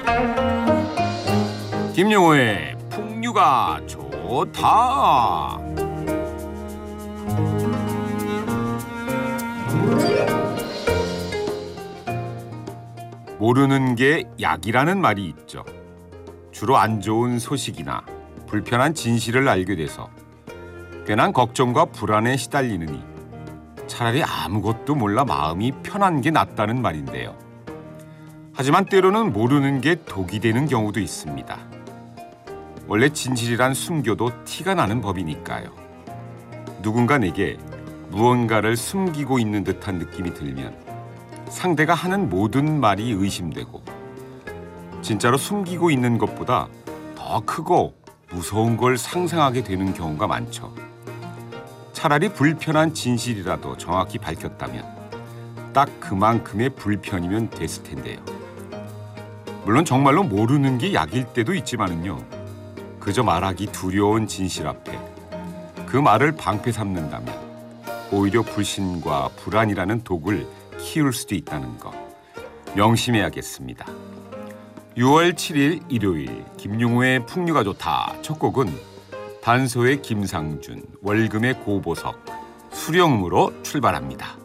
김용호의 풍류가 좋다. 모르는 게 약이라는 말이 있죠. 주로 안 좋은 소식이나 불편한 진실을 알게 돼서 괜한 걱정과 불안에 시달리느니 차라리 아무것도 몰라 마음이 편한 게 낫다는 말인데요. 하지만 때로는 모르는 게 독이 되는 경우도 있습니다. 원래 진실이란 숨겨도 티가 나는 법이니까요. 누군가 내게 무언가를 숨기고 있는 듯한 느낌이 들면 상대가 하는 모든 말이 의심되고 진짜로 숨기고 있는 것보다 더 크고 무서운 걸 상상하게 되는 경우가 많죠. 차라리 불편한 진실이라도 정확히 밝혔다면 딱 그만큼의 불편이면 됐을 텐데요. 물론 정말로 모르는 게 약일 때도 있지만은요. 그저 말하기 두려운 진실 앞에 그 말을 방패 삼는다면 오히려 불신과 불안이라는 독을 키울 수도 있다는 거 명심해야겠습니다. 6월 7일 일요일 김용호의 풍류가 좋다. 첫 곡은 단소의 김상준, 월금의 고보석, 수령무로 출발합니다.